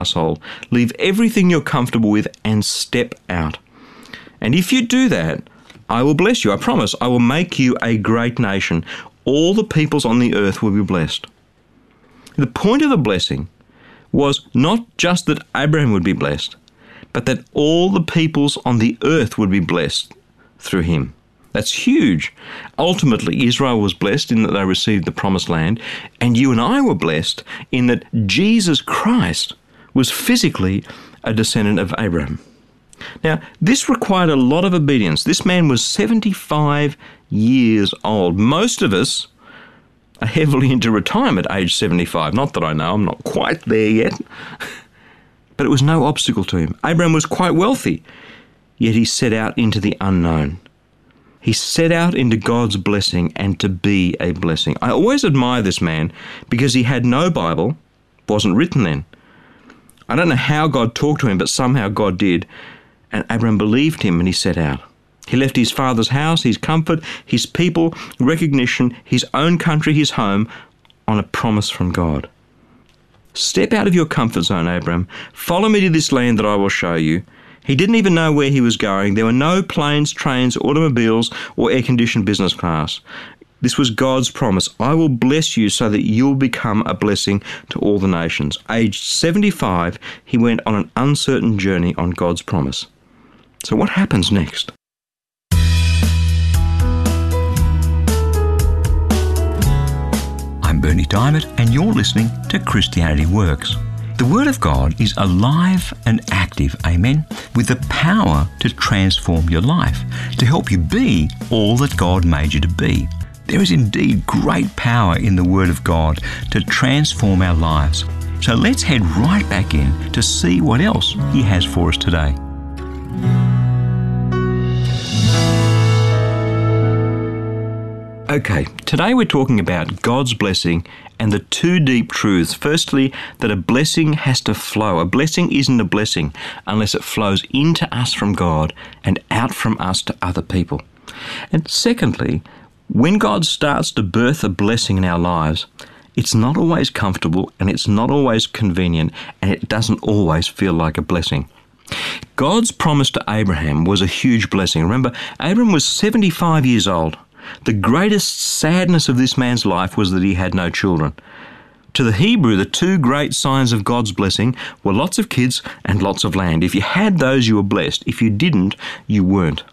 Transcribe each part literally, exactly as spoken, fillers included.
household. Leave everything you're comfortable with and step out. And if you do that, I will bless you. I promise. I will make you a great nation. All the peoples on the earth will be blessed. The point of the blessing was not just that Abraham would be blessed, but that all the peoples on the earth would be blessed through him. That's huge. Ultimately, Israel was blessed in that they received the promised land, and you and I were blessed in that Jesus Christ was physically a descendant of Abraham. Now, this required a lot of obedience. This man was seventy-five years old. Most of us are heavily into retirement at age seventy-five. Not that I know, I'm not quite there yet. But it was no obstacle to him. Abraham was quite wealthy, yet he set out into the unknown. He set out into God's blessing and to be a blessing. I always admire this man because he had no Bible, wasn't written then. I don't know how God talked to him, but somehow God did. And Abraham believed him and he set out. He left his father's house, his comfort, his people, recognition, his own country, his home, on a promise from God. Step out of your comfort zone, Abraham. Follow me to this land that I will show you. He didn't even know where he was going. There were no planes, trains, automobiles, or air-conditioned business class. This was God's promise. I will bless you so that you'll become a blessing to all the nations. Aged seventy-five, he went on an uncertain journey on God's promise. So what happens next? I'm Bernie Diamond, and you're listening to Christianity Works. The Word of God is alive and active, amen, with the power to transform your life, to help you be all that God made you to be. There is indeed great power in the Word of God to transform our lives. So let's head right back in to see what else He has for us today. Okay, today we're talking about God's blessing and the two deep truths. Firstly, that a blessing has to flow. A blessing isn't a blessing unless it flows into us from God and out from us to other people. And secondly, when God starts to birth a blessing in our lives, it's not always comfortable and it's not always convenient and it doesn't always feel like a blessing. God's promise to Abraham was a huge blessing. Remember, Abraham was seventy-five years old. The greatest sadness of this man's life was that he had no children. To the Hebrew, the two great signs of God's blessing were lots of kids and lots of land. If you had those, you were blessed. If you didn't, you weren't.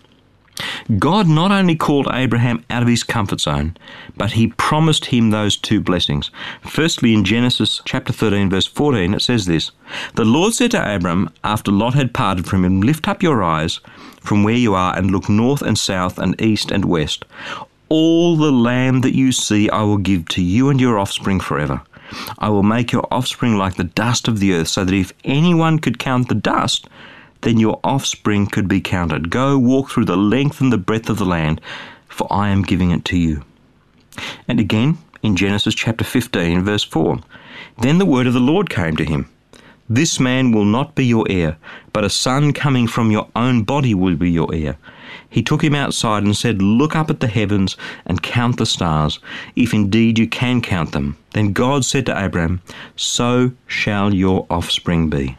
God not only called Abraham out of his comfort zone, but he promised him those two blessings. Firstly, in Genesis chapter thirteen, verse fourteen, it says this, "The Lord said to Abram, after Lot had parted from him, lift up your eyes from where you are and look north and south and east and west. All the land that you see I will give to you and your offspring forever. I will make your offspring like the dust of the earth, so that if anyone could count the dust, then your offspring could be counted. Go walk through the length and the breadth of the land, for I am giving it to you." And again, in Genesis chapter fifteen, verse four, "Then the word of the Lord came to him. This man will not be your heir, but a son coming from your own body will be your heir. He took him outside and said, look up at the heavens and count the stars, if indeed you can count them. Then God said to Abraham, so shall your offspring be."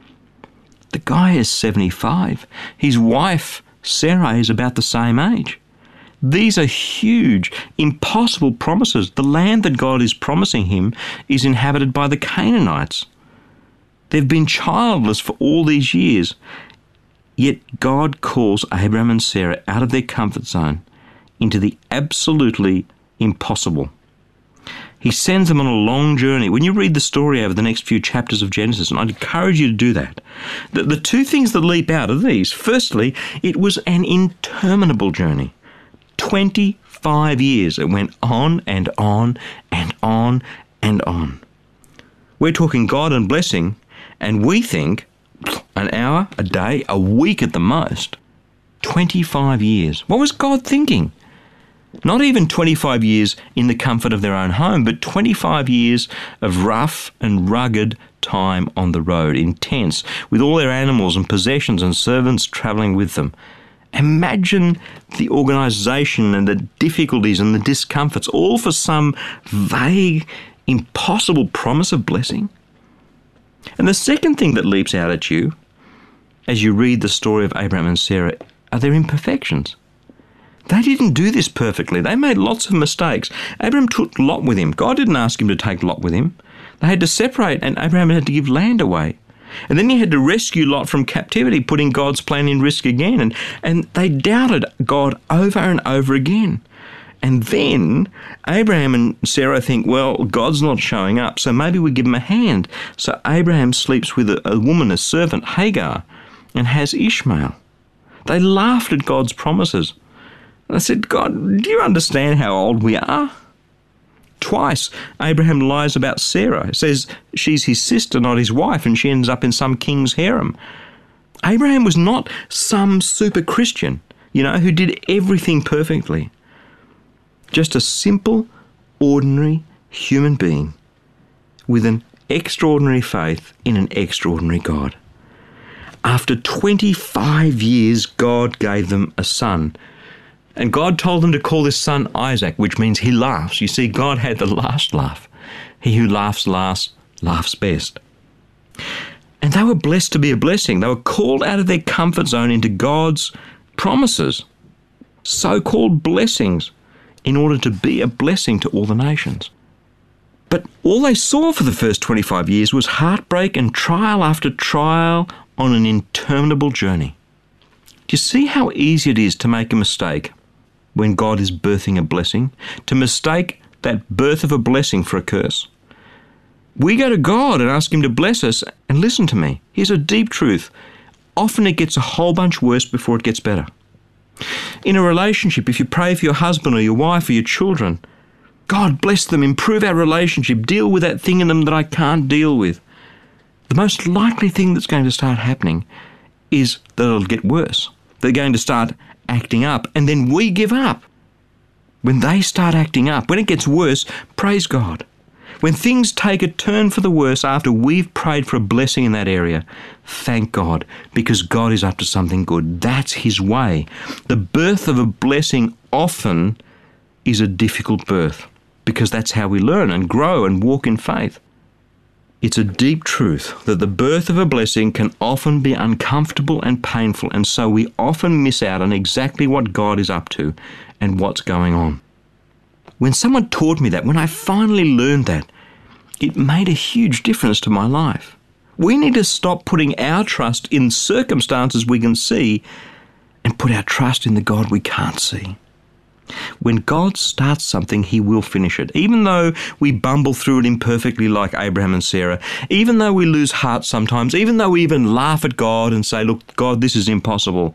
The guy is seventy-five. His wife, Sarah, is about the same age. These are huge, impossible promises. The land that God is promising him is inhabited by the Canaanites. They've been childless for all these years. Yet God calls Abraham and Sarah out of their comfort zone into the absolutely impossible. He sends them on a long journey. When you read the story over the next few chapters of Genesis, and I'd encourage you to do that, the, the two things that leap out are these. Firstly, it was an interminable journey. twenty-five years. It went on and on and on and on. We're talking God and blessing, and we think an hour, a day, a week at the most. twenty-five years. What was God thinking? Not even twenty-five years in the comfort of their own home, but twenty-five years of rough and rugged time on the road, intense, with all their animals and possessions and servants travelling with them. Imagine the organisation and the difficulties and the discomforts, all for some vague, impossible promise of blessing. And the second thing that leaps out at you as you read the story of Abraham and Sarah are their imperfections. They didn't do this perfectly. They made lots of mistakes. Abraham took Lot with him. God didn't ask him to take Lot with him. They had to separate, and Abraham had to give land away. And then he had to rescue Lot from captivity, putting God's plan in risk again. And, and they doubted God over and over again. And then Abraham and Sarah think, well, God's not showing up, so maybe we give him a hand. So Abraham sleeps with a, a woman, a servant, Hagar, and has Ishmael. They laughed at God's promises. I said, God, do you understand how old we are? Twice, Abraham lies about Sarah. He says she's his sister, not his wife, and she ends up in some king's harem. Abraham was not some super Christian, you know, who did everything perfectly. Just a simple, ordinary human being with an extraordinary faith in an extraordinary God. After twenty-five years, God gave them a son. And God told them to call this son Isaac, which means he laughs. You see, God had the last laugh. He who laughs last, laughs best. And they were blessed to be a blessing. They were called out of their comfort zone into God's promises, so-called blessings, in order to be a blessing to all the nations. But all they saw for the first twenty-five years was heartbreak and trial after trial on an interminable journey. Do you see how easy it is to make a mistake when God is birthing a blessing? To mistake that birth of a blessing for a curse. We go to God and ask him to bless us, and listen to me, here's a deep truth. Often it gets a whole bunch worse before it gets better. In a relationship, if you pray for your husband or your wife or your children, God bless them, improve our relationship, deal with that thing in them that I can't deal with. The most likely thing that's going to start happening is that it'll get worse. They're going to start acting up, and then we give up. When they start acting up, when it gets worse, praise God. When things take a turn for the worse after we've prayed for a blessing in that area, thank God, because God is up to something good. That's his way. The birth of a blessing often is a difficult birth, because that's how we learn and grow and walk in faith. It's a deep truth that the birth of a blessing can often be uncomfortable and painful, and so we often miss out on exactly what God is up to and what's going on. When someone taught me that, when I finally learned that, it made a huge difference to my life. We need to stop putting our trust in circumstances we can see and put our trust in the God we can't see. When God starts something, he will finish it. Even though we bumble through it imperfectly like Abraham and Sarah, even though we lose heart sometimes, even though we even laugh at God and say, look, God, this is impossible,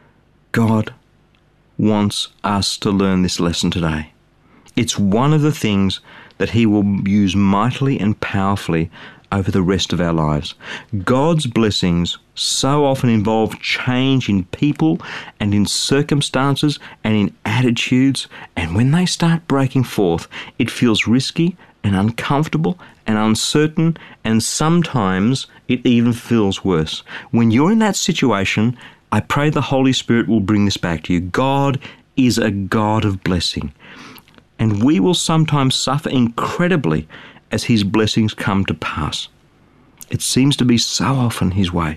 God wants us to learn this lesson today. It's one of the things that he will use mightily and powerfully over the rest of our lives. God's blessings so often involve change in people and in circumstances and in attitudes, and when they start breaking forth, it feels risky and uncomfortable and uncertain, and sometimes it even feels worse. When you're in that situation, I pray the Holy Spirit will bring this back to you. God is a God of blessing, and we will sometimes suffer incredibly as his blessings come to pass. It seems to be so often his way.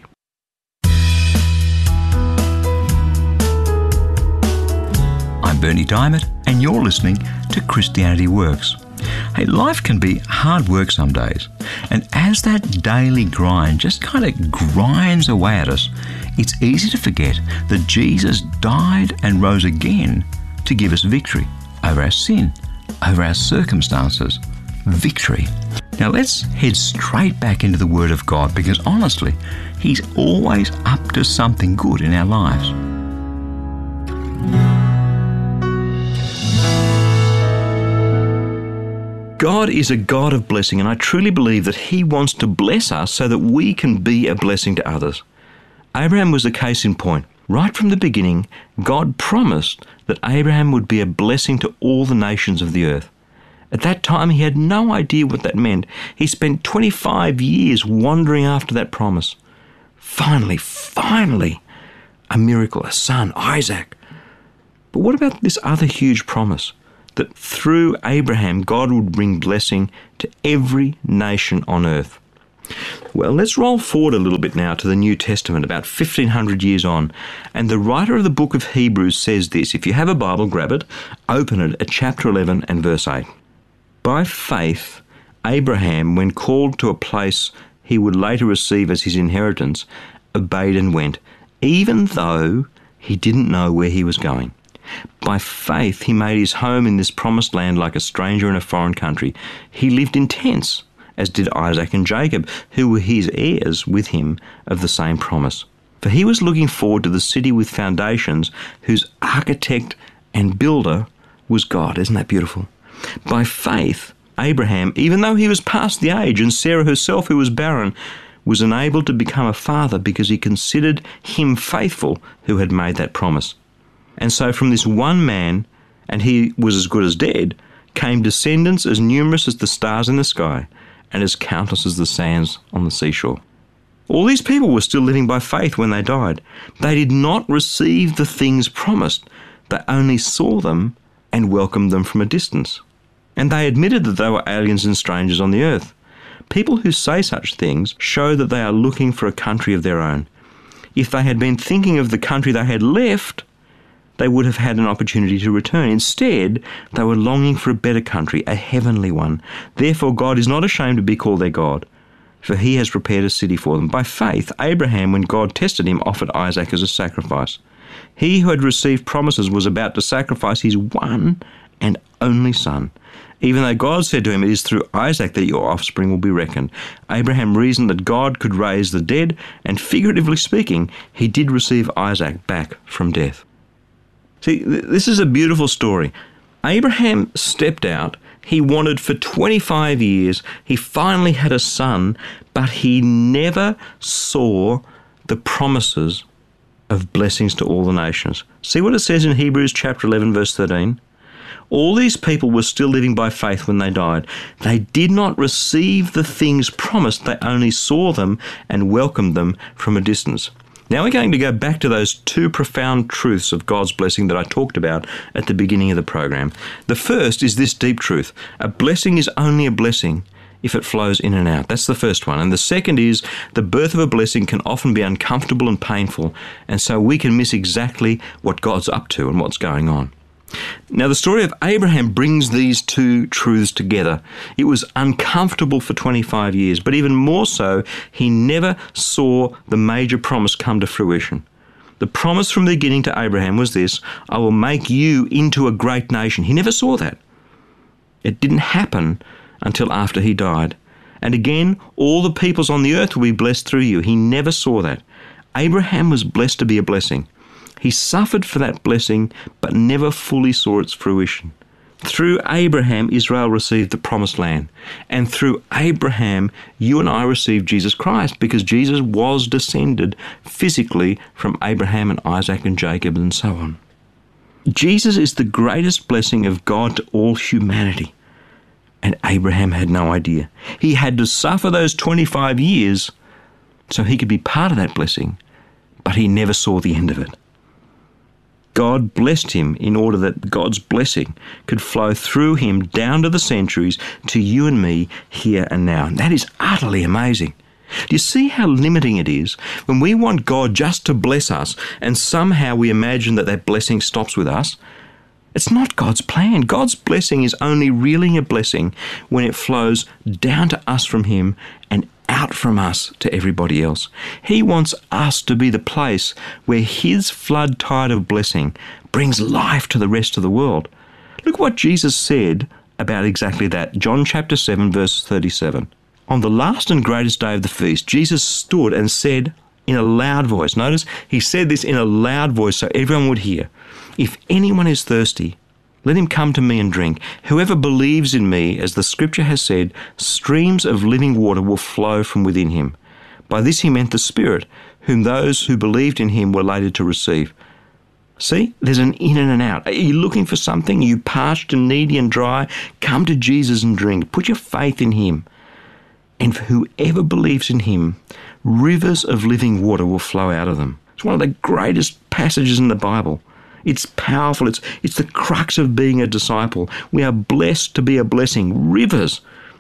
I'm Bernie Diamond, and you're listening to Christianity Works. Hey, life can be hard work some days, and as that daily grind just kind of grinds away at us, it's easy to forget that Jesus died and rose again to give us victory over our sin, over our circumstances. Victory. Now let's head straight back into the Word of God, because honestly, he's always up to something good in our lives. God is a God of blessing, and I truly believe that he wants to bless us so that we can be a blessing to others. Abraham was a case in point. Right from the beginning, God promised that Abraham would be a blessing to all the nations of the earth. At that time, he had no idea what that meant. He spent twenty-five years wandering after that promise. Finally, finally, a miracle, a son, Isaac. But what about this other huge promise? That through Abraham, God would bring blessing to every nation on earth. Well, let's roll forward a little bit now to the New Testament, about fifteen hundred years on. And the writer of the book of Hebrews says this. If you have a Bible, grab it, open it at chapter eleven and verse eight. By faith, Abraham, when called to a place he would later receive as his inheritance, obeyed and went, even though he didn't know where he was going. By faith, he made his home in this promised land like a stranger in a foreign country. He lived in tents, as did Isaac and Jacob, who were his heirs with him of the same promise. For he was looking forward to the city with foundations, whose architect and builder was God. Isn't that beautiful? By faith, Abraham, even though he was past the age, and Sarah herself, who was barren, was enabled to become a father because he considered him faithful who had made that promise. And so from this one man, and he was as good as dead, came descendants as numerous as the stars in the sky and as countless as the sands on the seashore. All these people were still living by faith when they died. They did not receive the things promised. They only saw them and welcomed them from a distance. And they admitted that they were aliens and strangers on the earth. People who say such things show that they are looking for a country of their own. If they had been thinking of the country they had left, they would have had an opportunity to return. Instead, they were longing for a better country, a heavenly one. Therefore, God is not ashamed to be called their God, for he has prepared a city for them. By faith, Abraham, when God tested him, offered Isaac as a sacrifice. He who had received promises was about to sacrifice his one and only son. Even though God said to him, "It is through Isaac that your offspring will be reckoned." Abraham reasoned that God could raise the dead, and figuratively speaking, he did receive Isaac back from death. See, this is a beautiful story. Abraham stepped out. He wanted for twenty-five years. He finally had a son, but he never saw the promises of blessings to all the nations. See what it says in Hebrews chapter eleven, verse thirteen? All these people were still living by faith when they died. They did not receive the things promised. They only saw them and welcomed them from a distance. Now we're going to go back to those two profound truths of God's blessing that I talked about at the beginning of the program. The first is this deep truth. A blessing is only a blessing if it flows in and out. That's the first one. And the second is the birth of a blessing can often be uncomfortable and painful, and so we can miss exactly what God's up to and what's going on. Now, the story of Abraham brings these two truths together. It was uncomfortable for twenty-five years, but even more so, he never saw the major promise come to fruition. The promise from the beginning to Abraham was this: I will make you into a great nation. He never saw that. It didn't happen until after he died. And again, all the peoples on the earth will be blessed through you. He never saw that. Abraham was blessed to be a blessing. He suffered for that blessing, but never fully saw its fruition. Through Abraham, Israel received the promised land. And through Abraham, you and I received Jesus Christ, because Jesus was descended physically from Abraham and Isaac and Jacob and so on. Jesus is the greatest blessing of God to all humanity. And Abraham had no idea. He had to suffer those twenty-five years so he could be part of that blessing, but he never saw the end of it. God blessed him in order that God's blessing could flow through him down to the centuries to you and me here and now. And that is utterly amazing. Do you see how limiting it is when we want God just to bless us and somehow we imagine that that blessing stops with us? It's not God's plan. God's blessing is only really a blessing when it flows down to us from him and out from us to everybody else. He wants us to be the place where his flood tide of blessing brings life to the rest of the world. Look what Jesus said about exactly that. John chapter seven, verse thirty-seven. On the last and greatest day of the feast, Jesus stood and said in a loud voice, notice he said this in a loud voice so everyone would hear, "If anyone is thirsty, let him come to me and drink. Whoever believes in me, as the scripture has said, streams of living water will flow from within him." By this he meant the Spirit, whom those who believed in him were later to receive. See, there's an in and an out. Are you looking for something? Are you parched and needy and dry? Come to Jesus and drink. Put your faith in him. And for whoever believes in him, rivers of living water will flow out of them. It's one of the greatest passages in the Bible. It's powerful. It's, it's the crux of being a disciple. We are blessed to be a blessing. Rivers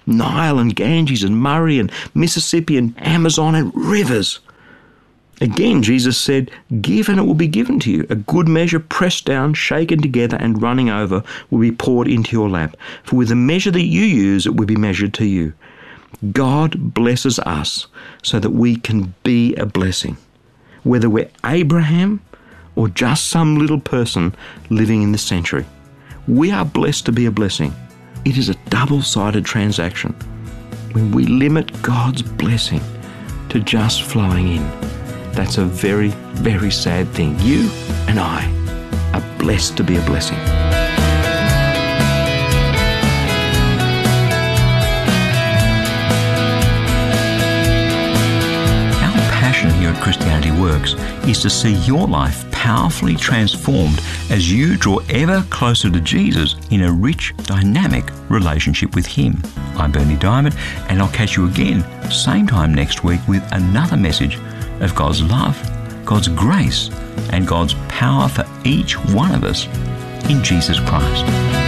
Nile and Ganges and Murray and Mississippi and Amazon and rivers. Again, Jesus said, give and it will be given to you. A good measure pressed down, shaken together and running over will be poured into your lap. For with the measure that you use, it will be measured to you. God blesses us so that we can be a blessing. Whether we're Abraham or just some little person living in this century, we are blessed to be a blessing. It is a double-sided transaction when we limit God's blessing to just flowing in. That's a very, very sad thing. You and I are blessed to be a blessing. Our passion here at Christianity Works is to see your life powerfully transformed as you draw ever closer to Jesus in a rich, dynamic relationship with Him. I'm Berni Dymet, and I'll catch you again same time next week with another message of God's love, God's grace, and God's power for each one of us in Jesus Christ.